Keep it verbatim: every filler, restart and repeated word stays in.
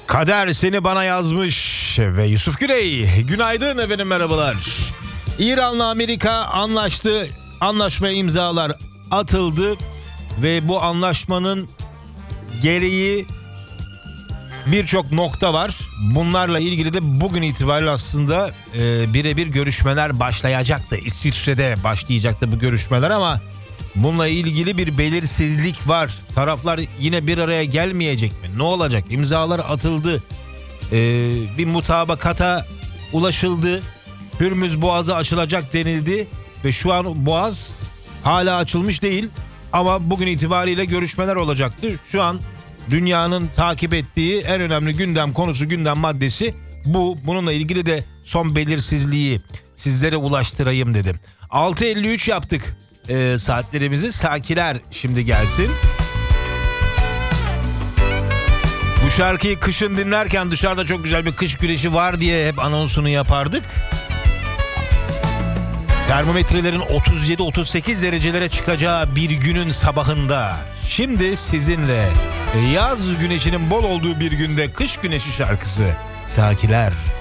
Kader seni bana yazmış ve Yusuf Güney. Günaydın efendim, merhabalar. İran'la Amerika anlaştı. Anlaşmaya imzalar atıldı ve bu anlaşmanın gereği birçok nokta var. Bunlarla ilgili de bugün itibariyle aslında e, birebir görüşmeler başlayacaktı. İsviçre'de başlayacaktı bu görüşmeler ama bununla ilgili bir belirsizlik var. Taraflar yine bir araya gelmeyecek mi? Ne olacak? İmzalar atıldı. E, bir mutabakata ulaşıldı. Hürmüz Boğazı açılacak denildi ve şu an Boğaz hala açılmış değil. Ama bugün itibariyle görüşmeler olacaktı. Şu an dünyanın takip ettiği en önemli gündem konusu, gündem maddesi bu. Bununla ilgili de son belirsizliği sizlere ulaştırayım dedim. altı elli üç yaptık e, saatlerimizi. Sakiler şimdi gelsin. Bu şarkıyı kışın dinlerken dışarıda çok güzel bir kış güneşi var diye hep anonsunu yapardık. Termometrelerin otuz yedi otuz sekiz derecelere çıkacağı bir günün sabahında şimdi sizinle yaz güneşinin bol olduğu bir günde kış güneşi şarkısı Sakiler.